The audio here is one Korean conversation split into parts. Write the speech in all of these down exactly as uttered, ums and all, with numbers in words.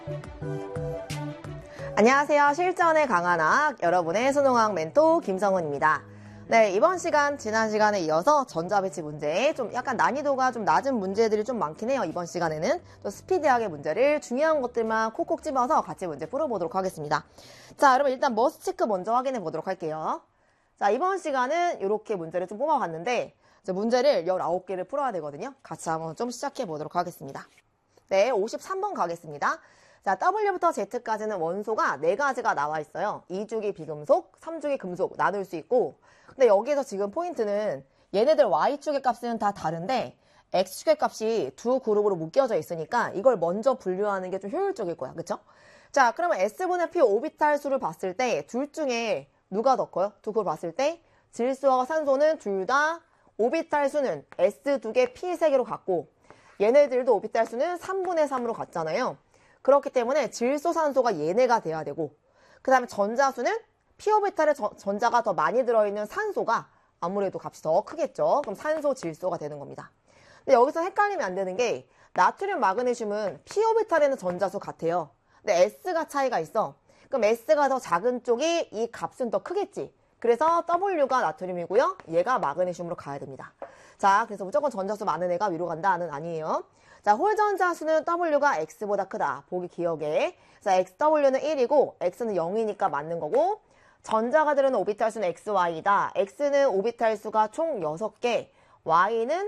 안녕하세요. 실전에 강한 학 여러분의 수능학 멘토 김성훈입니다. 네, 이번 시간 지난 시간에 이어서 전자배치 문제 좀 약간 난이도가 좀 낮은 문제들이 좀 많긴 해요. 이번 시간에는 또 스피디하게 문제를 중요한 것들만 콕콕 집어서 같이 문제 풀어보도록 하겠습니다. 자, 여러분 일단 머스트 체크 먼저 확인해 보도록 할게요. 자, 이번 시간은 이렇게 문제를 좀 뽑아봤는데 이제 문제를 열아홉 개를 풀어야 되거든요. 같이 한번 좀 시작해 보도록 하겠습니다. 네, 오십삼 번 가겠습니다. 자, W부터 Z까지는 원소가 네 가지가 나와 있어요. 이 주기 비금속, 삼 주기 금속 나눌 수 있고, 근데 여기서 지금 포인트는 얘네들 Y축의 값은 다 다른데 X축의 값이 두 그룹으로 묶여져 있으니까 이걸 먼저 분류하는 게 좀 효율적일 거야. 그쵸? 자, 그러면 S분의 P 오비탈 수를 봤을 때 둘 중에 누가 더 커요? 두 그룹 봤을 때 질소와 산소는 둘 다 오비탈 수는 S 두 개, P 세 개로 같고 얘네들도 오비탈 수는 삼분의 삼으로 같잖아요. 그렇기 때문에 질소, 산소가 얘네가 돼야 되고 그 다음에 전자수는 P오비탈에 저, 전자가 더 많이 들어있는 산소가 아무래도 값이 더 크겠죠. 그럼 산소, 질소가 되는 겁니다. 근데 여기서 헷갈리면 안 되는 게 나트륨, 마그네슘은 P오비탈에는 전자수 같아요. 근데 S가 차이가 있어. 그럼 S가 더 작은 쪽이 이 값은 더 크겠지. 그래서 W가 나트륨이고요. 얘가 마그네슘으로 가야 됩니다. 자, 그래서 무조건 전자수 많은 애가 위로 간다는 아니에요. 자, 홀전자 수는 W가 X보다 크다. 보기 기억에. 자, 엑스 더블유는 일이고 X는 영이니까 맞는 거고 전자가 들어있는 오비탈 수는 엑스 와이다. X는 오비탈 수가 총 여섯 개, Y는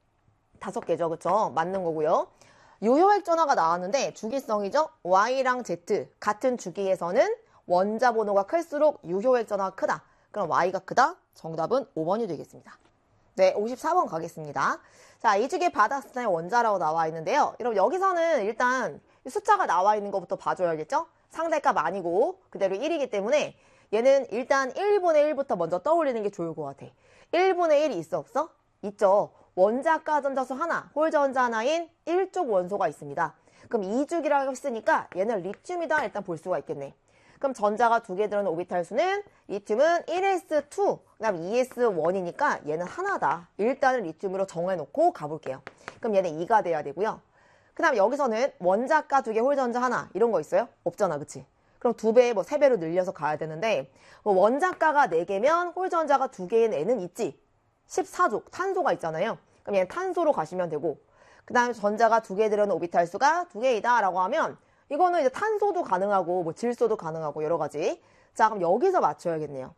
다섯 개죠. 그쵸? 맞는 거고요. 유효액 전화가 나왔는데 주기성이죠. Y랑 Z 같은 주기에서는 원자 번호가 클수록 유효액 전화가 크다. 그럼 Y가 크다. 정답은 오 번이 되겠습니다. 네, 오십사 번 가겠습니다. 자, 이 주기 바닥스탄의 원자라고 나와 있는데요. 여러분 여기서는 일단 숫자가 나와 있는 것부터 봐줘야겠죠? 상대값 아니고 그대로 일이기 때문에 얘는 일단 일분의 일부터 먼저 떠올리는 게 좋을 것 같아. 일분의 일이 있어 없어? 있죠. 원자가 전자수 하나, 홀전자 하나인 일 쪽 원소가 있습니다. 그럼 이 주기라고 했으니까 얘는 리튬이다 일단 볼 수가 있겠네. 그럼 전자가 두 개 들어있는 오비탈 수는 리튬은 일 에스 투, 그 다음 이 에스 원이니까 얘는 하나다. 일단은 리튬으로 정해놓고 가볼게요. 그럼 얘는 이가 돼야 되고요. 그 다음 여기서는 원자가 두 개, 홀전자 하나 이런 거 있어요? 없잖아, 그치? 그럼 두 배, 뭐 세 배로 늘려서 가야 되는데 뭐 원자가가 네 개면 홀전자가 두 개인 애는 있지. 십사 족, 탄소가 있잖아요. 그럼 얘는 탄소로 가시면 되고 그 다음에 전자가 두 개 들어있는 오비탈 수가 두 개이다 라고 하면 이거는 이제 탄소도 가능하고 뭐 질소도 가능하고 여러 가지. 자, 그럼 여기서 맞춰야겠네요.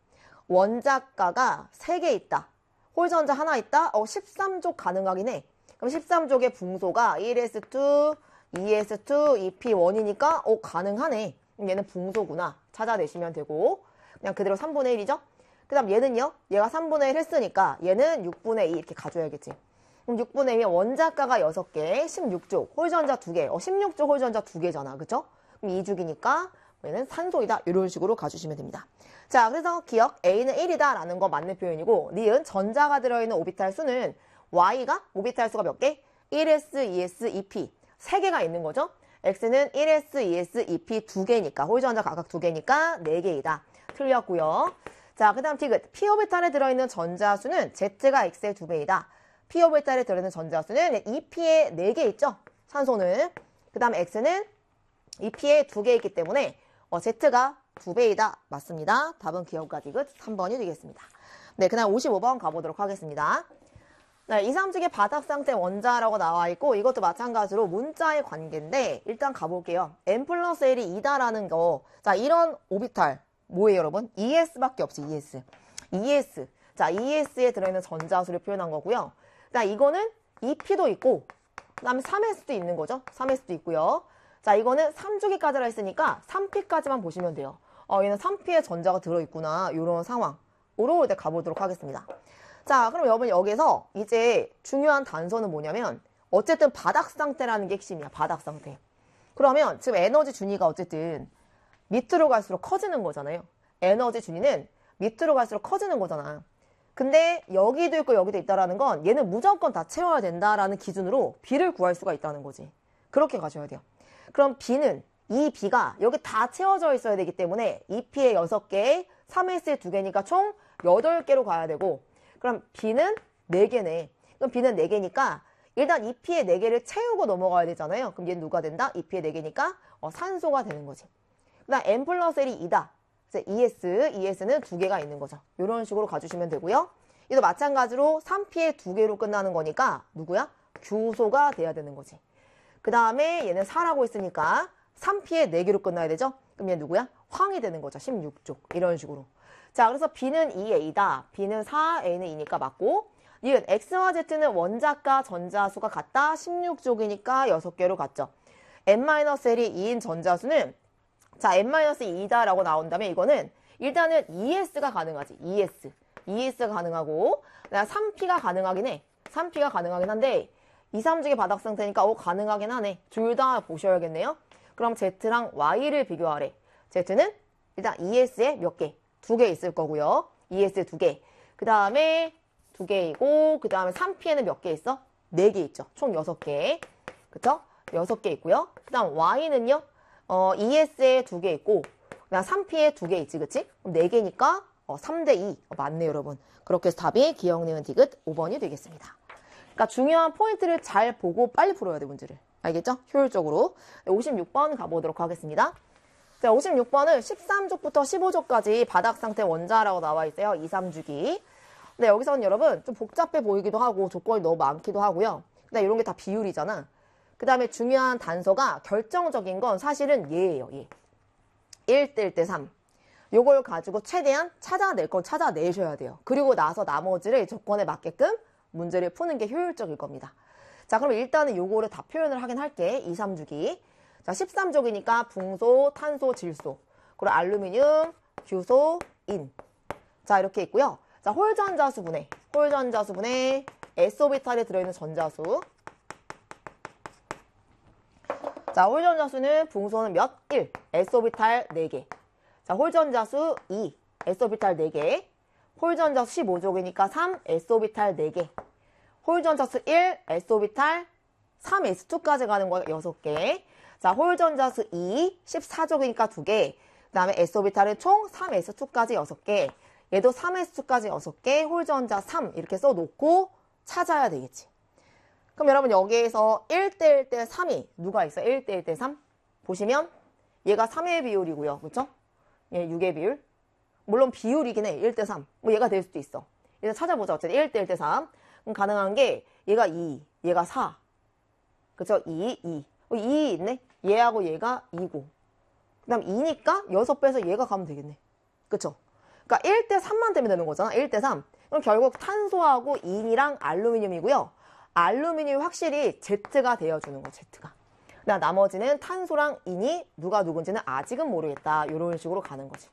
원자가가 세 개 있다. 홀전자 하나 있다. 어, 십삼 족 가능하긴 해. 그럼 십삼 족의 붕소가 일 에스 투, 이 에스 투, 이 피 원이니까 어, 가능하네. 그럼 얘는 붕소구나. 찾아내시면 되고 그냥 그대로 삼분의 일이죠. 그 다음 얘는요. 얘가 삼분의 일 했으니까 얘는 육분의 이 이렇게 가져야겠지. 그럼 육분의 이면 원자가가 여섯 개, 십육 족, 홀전자 두 개. 어, 십육 족 홀전자 두 개잖아. 그쵸? 그럼 이 주기니까 얘는 산소이다. 이런 식으로 가주시면 됩니다. 자, 그래서 기억 A는 일이다 라는 거 맞는 표현이고 니은 전자가 들어있는 오비탈 수는 Y가 오비탈 수가 몇 개? 일 에스, 이 에스, 이 피 세 개가 있는 거죠. X는 일 에스, 이 에스, 이 피 두 개니까 홀전자 각각 두 개니까 네 개이다. 틀렸고요. 자, 그 다음 디귿 P오비탈에 들어있는 전자수는 Z가 X의 두 배이다. P오비탈에 들어있는 전자수는 이 피에 네 개 있죠. 산소는. 그 다음 X는 이 피에 두 개 있기 때문에 어, Z가 두 배이다. 맞습니다. 답은 기억과 디귿 삼 번이 되겠습니다. 네, 그 다음 오십오 번 가보도록 하겠습니다. 네, 이, 삼 주기 바닥 상태 원자라고 나와 있고 이것도 마찬가지로 문자의 관계인데 일단 가볼게요. N 플러스 L이 이다라는 거. 자, 이런 오비탈 뭐예요, 여러분? 이 에스밖에 없지, 이 에스. 이 에스. 자, 이 에스에 들어있는 전자수를 표현한 거고요. 자, 이거는 이 피도 있고 그 다음에 삼 에스도 있는 거죠. 삼 에스도 있고요. 자, 이거는 삼 주기까지라 했으니까 삼 피까지만 보시면 돼요. 어, 얘는 삼 피에 전자가 들어있구나. 이런 상황으로 이제 가보도록 하겠습니다. 자, 그럼 여러분 여기서 이제 중요한 단서는 뭐냐면 어쨌든 바닥 상태라는 게 핵심이야. 바닥 상태. 그러면 지금 에너지 준위가 어쨌든 밑으로 갈수록 커지는 거잖아요. 에너지 준위는 밑으로 갈수록 커지는 거잖아. 근데 여기도 있고 여기도 있다라는 건 얘는 무조건 다 채워야 된다라는 기준으로 B를 구할 수가 있다는 거지. 그렇게 가셔야 돼요. 그럼 B는 이 B가 여기 다 채워져 있어야 되기 때문에 이 피에 여섯 개, 삼 에스에 두 개니까 총 여덟 개로 가야 되고 그럼 B는 네 개네. 그럼 B는 네 개니까 일단 이피의 네 개를 채우고 넘어가야 되잖아요. 그럼 얘는 누가 된다? 이피의 네 개니까 어, 산소가 되는 거지. 그 다음 N 플러스 L이 이다. 이에스, 이에스는 두 개가 있는 거죠. 이런 식으로 가주시면 되고요. 얘도 마찬가지로 삼 피의 두 개로 끝나는 거니까 누구야? 규소가 돼야 되는 거지. 그 다음에 얘는 사라고 했으니까 삼 피의 네 개로 끝나야 되죠? 그럼 얘 누구야? 황이 되는 거죠. 십육 족. 이런 식으로. 자, 그래서 B는 이 에이다. B는 사, A는 이니까 맞고, 니은 X와 Z는 원자과 전자수가 같다. 십육 족이니까 여섯 개로 갔죠. N-L이 이인 전자수는 자, N-이다 라고 나온다면 이거는 일단은 이에스가 가능하지. 이에스. 이에스가 가능하고, 그다음 삼 피가 가능하긴 해. 삼 피가 가능하긴 한데, 이, 삼 족의 바닥 상태니까 오, 가능하긴 하네. 둘 다 보셔야겠네요. 그럼 Z랑 Y를 비교하래. Z는 일단 이에스에 몇 개? 두 개 있을 거고요. 이에스에 두 개. 그 다음에 두 개이고, 그 다음에 삼 피에는 몇 개 있어? 네 개 있죠. 총 여섯 개. 그쵸? 여섯 개 있고요. 그 다음 Y는요, 어, 이에스에 두 개 있고, 그다음 삼 피에 두 개 있지, 그치? 그럼 네 개니까 어, 삼 대 이. 어, 맞네, 여러분. 그렇게 해서 답이 기억, 니은, 디귿 오 번이 되겠습니다. 그러니까 중요한 포인트를 잘 보고 빨리 풀어야 돼, 문제를. 알겠죠? 효율적으로. 오십육 번 가보도록 하겠습니다. 자, 오십육 번은 십삼 족부터 십오 족까지 바닥 상태 원자라고 나와 있어요. 이, 삼 주기. 근데 여기서는 여러분 좀 복잡해 보이기도 하고 조건이 너무 많기도 하고요. 근데 이런 게 다 비율이잖아. 그 다음에 중요한 단서가 결정적인 건 사실은 얘예요. 얘. 일 대 일 대 삼. 요걸 가지고 최대한 찾아낼 건 찾아내셔야 돼요. 그리고 나서 나머지를 조건에 맞게끔 문제를 푸는 게 효율적일 겁니다. 자, 그럼 일단은 요거를 다 표현을 하긴 할게. 이, 삼 주기. 자, 십삼 족이니까 붕소, 탄소, 질소. 그리고 알루미늄, 규소, 인. 자, 이렇게 있고요. 자, 홀전자수분해. 홀전자수분해 S오비탈에 들어있는 전자수. 자, 홀전자수는 붕소는 몇? 일. S오비탈 네 개. 자, 홀전자수 이. S오비탈 네 개. 홀전자수 십오 족이니까 삼. S오비탈 네 개. 홀전자수 일. S오비탈 삼 에스 투까지 가는 거야. 여섯 개. 자, 홀전자수 이. 십사 족이니까 두 개. 그 다음에 S오비탈은 총 삼 에스 투까지 여섯 개. 얘도 삼 에스 투까지 여섯 개. 홀전자 삼. 이렇게 써놓고 찾아야 되겠지. 그럼 여러분 여기에서 일 대 일 대 삼이 누가 있어요? 일 대 일 대 삼? 보시면 얘가 삼의 비율이고요. 그렇죠? 얘 육의 비율. 물론 비율이긴 해. 일 대 삼. 뭐 얘가 될 수도 있어. 일단 찾아보자. 어쨌든 일 대 일 대 삼. 그럼 가능한 게 얘가 이, 얘가 사. 그쵸? 이, 이. 어, 이 있네? 얘하고 얘가 이고. 그 다음 이니까 여섯 빼서 얘가 가면 되겠네. 그쵸? 그러니까 일 대 삼만 되면 되는 거잖아. 일 대 삼. 그럼 결국 탄소하고 인이랑 알루미늄이고요. 알루미늄이 확실히 Z가 되어주는 거, Z가. 그다음 나머지는 탄소랑 인이 누가 누군지는 아직은 모르겠다. 이런 식으로 가는 거지.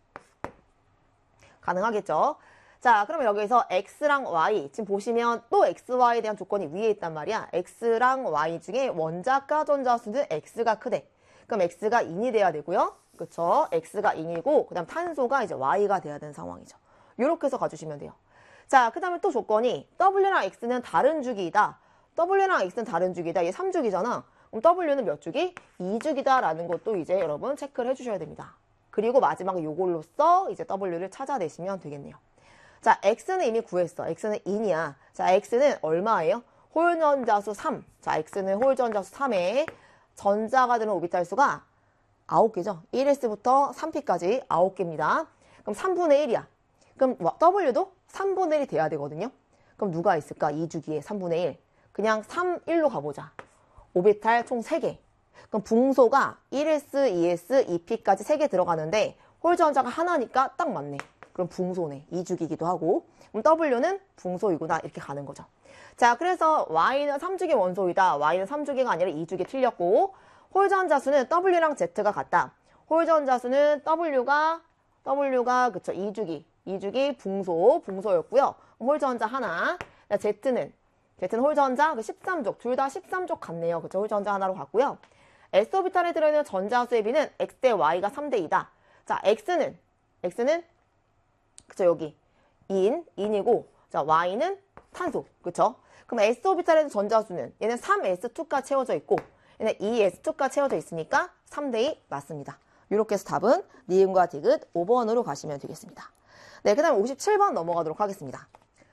가능하겠죠? 자, 그러면 여기서 X랑 Y. 지금 보시면 또 엑스 와이에 대한 조건이 위에 있단 말이야. X랑 Y 중에 원자과 전자수는 X가 크대. 그럼 X가 인이 돼야 되고요. 그쵸? X가 인이고, 그 다음 탄소가 이제 Y가 돼야 되는 상황이죠. 이렇게 해서 가주시면 돼요. 자, 그 다음에 또 조건이 W랑 X는 다른 주기이다. W랑 X는 다른 주기다. 얘 삼 주기잖아. 그럼 W는 몇 주기? 이 주기다라는 것도 이제 여러분 체크를 해주셔야 됩니다. 그리고 마지막에 요걸로써 이제 W를 찾아내시면 되겠네요. 자, X는 이미 구했어. X는 인이야. 자, X는 얼마예요? 홀전자수 삼. 자, X는 홀전자수 삼에 전자가 되는 오비탈 수가 아홉 개죠. 일 에스부터 삼 피까지 아홉 개입니다. 그럼 삼분의 일이야. 그럼 W도 삼분의 일이 돼야 되거든요. 그럼 누가 있을까? 이 주기에 삼분의 일. 그냥 삼, 일로 가보자. 오비탈 총 세 개. 그럼 붕소가 일 에스, 이 에스, 이 피까지 세 개 들어가는데 홀전자가 하나니까 딱 맞네. 그럼 붕소네. 이 주기이기도 하고. 그럼 W는 붕소이구나. 이렇게 가는 거죠. 자, 그래서 Y는 삼 주기 원소이다. Y는 삼 주기가 아니라 이 주기 틀렸고, 홀전자수는 W랑 Z가 같다. 홀전자수는 W가, W가, 그쵸, 이 주기. 이 주기 붕소, 붕소였고요. 홀전자 하나. Z는, Z는 홀전자 십삼 족. 둘 다 십삼 족 같네요. 그쵸, 홀전자 하나로 갔고요. S오비탈에 들어있는 전자수의 비는 X 대 Y가 삼 대 이다. 자, X는, X는, 그쵸, 여기. 인, 인이고, 자, Y는 탄소. 그쵸? 그럼 S오비탈에서 전자수는 얘는 삼 에스 투가 채워져 있고 얘는 이 에스 투가 채워져 있으니까 삼 대 이 맞습니다. 이렇게 해서 답은 니은과 디귿 오 번으로 가시면 되겠습니다. 네, 그 다음 오십칠 번 넘어가도록 하겠습니다.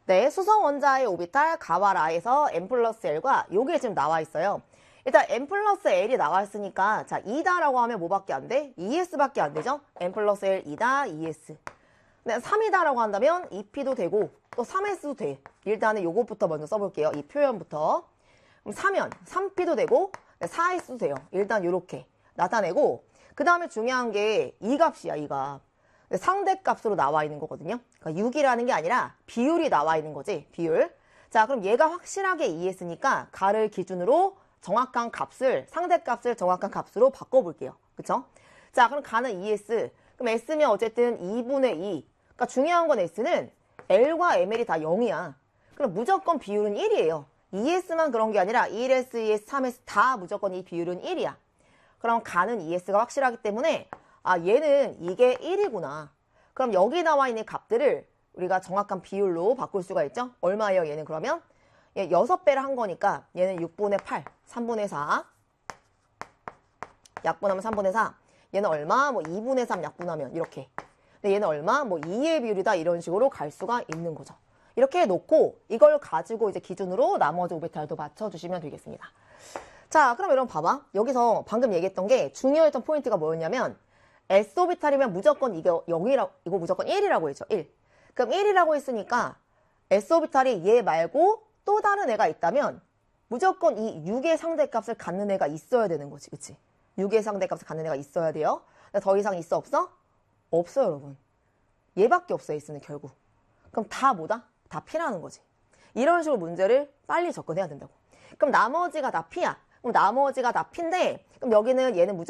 네, 수성 원자의 오비탈 가와라에서 M 플러스 L과 요게 지금 나와 있어요. 일단 M 플러스 L이 나와 있으니까 자 이다라고 하면 뭐밖에 안 돼? 이에스밖에 안 되죠? M 플러스 L 이다 이에스. 근데 삼이다라고 한다면 이피도 되고 또 삼에스도 돼. 일단은 요것부터 먼저 써볼게요. 이 표현부터. 그럼 삼면 삼피도 되고 사에스도 돼요. 일단 요렇게 나타내고 그 다음에 중요한 게 이 값이야, 이 값. 상대값으로 나와 있는 거거든요. 그러니까 육이라는 게 아니라 비율이 나와 있는 거지, 비율. 자, 그럼 얘가 확실하게 이에스니까 가를 기준으로 정확한 값을, 상대값을 정확한 값으로 바꿔볼게요. 그쵸? 자, 그럼 가는 이에스. 그럼 S면 어쨌든 이분의 이. 그러니까 중요한 건 S는 L과 엠엘이 다 영이야. 그럼 무조건 비율은 일이에요. 이에스만 그런 게 아니라 일 에스, 이 에스, 삼 에스 다 무조건 이 비율은 일이야. 그럼 가는 이에스가 확실하기 때문에 아 얘는 이게 일이구나. 그럼 여기 나와 있는 값들을 우리가 정확한 비율로 바꿀 수가 있죠. 얼마예요 얘는 그러면? 얘 여섯 배를 한 거니까 얘는 육분의 팔, 삼분의 사. 약분하면 삼분의 사. 얘는 얼마? 뭐 이분의 삼 약분하면 이렇게. 근데 얘는 얼마? 뭐 이의 비율이다. 이런 식으로 갈 수가 있는 거죠. 이렇게 놓고 이걸 가지고 이제 기준으로 나머지 오비탈도 맞춰주시면 되겠습니다. 자, 그럼 여러분 봐봐. 여기서 방금 얘기했던 게 중요했던 포인트가 뭐였냐면 S 오비탈이면 무조건 이게 영이라고, 이거 무조건 일이라고 했죠. 일. 그럼 일이라고 했으니까 S 오비탈이 얘 말고 또 다른 애가 있다면 무조건 이 육의 상대값을 갖는 애가 있어야 되는 거지. 그치? 육의 상대값을 갖는 애가 있어야 돼요. 더 이상 있어 없어? 없어요, 여러분. 얘밖에 없어, S는 결국. 그럼 다 뭐다? 다 P라는 거지. 이런 식으로 문제를 빨리 접근해야 된다고. 그럼 나머지가 다 P야. 그럼 나머지가 다 P인데 그럼 여기는 얘는 무조건